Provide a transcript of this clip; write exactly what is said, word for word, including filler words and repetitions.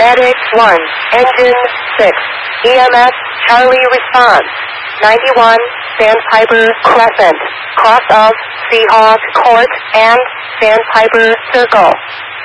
Medic one, Engine six, E M S Charlie response, ninety-one, Sandpiper Crescent, cross of Seahawk Court and Sandpiper Circle.